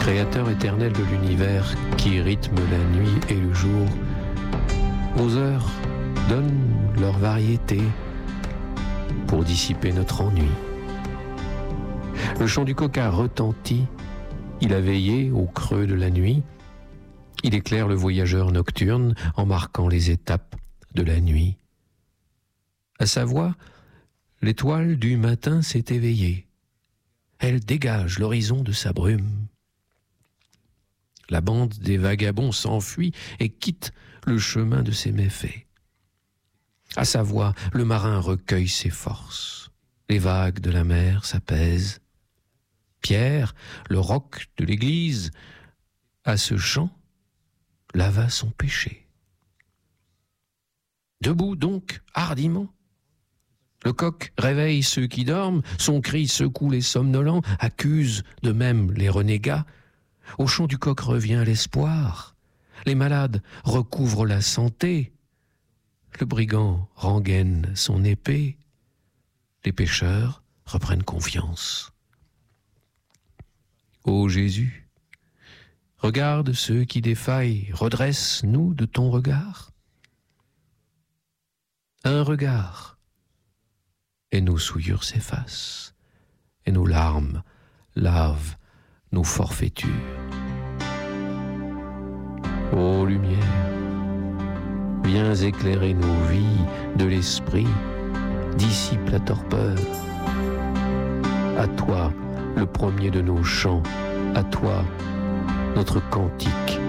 Créateur éternel de l'univers qui rythme la nuit et le jour, aux heures donnent leur variété pour dissiper notre ennui. Le chant du coq a retenti, il a veillé au creux de la nuit, il éclaire le voyageur nocturne en marquant les étapes de la nuit. À sa voix, l'étoile du matin s'est éveillée. Elle dégage l'horizon de sa brume. La bande des vagabonds s'enfuit et quitte le chemin de ses méfaits. À sa voix, le marin recueille ses forces. Les vagues de la mer s'apaisent. Pierre, le roc de l'église, à ce chant, lava son péché. Debout donc, hardiment, le coq réveille ceux qui dorment, son cri secoue les somnolents, accuse de même les renégats. Au chant du coq revient l'espoir, les malades recouvrent la santé, le brigand rengaine son épée, les pécheurs reprennent confiance. Ô Jésus, regarde ceux qui défaillent, redresse-nous de ton regard. Un regard, et nos souillures s'effacent, et nos larmes lavent nos forfaitures. Ô lumière, viens éclairer nos vies de l'esprit, dissipe la torpeur. À toi, le premier de nos chants, à toi, notre cantique